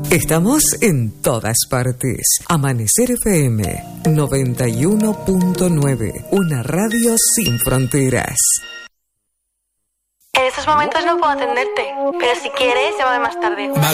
Estamos en todas partes. Amanecer FM 91.9, una radio sin fronteras. En estos momentos no puedo atenderte, pero si quieres, llámame más tarde.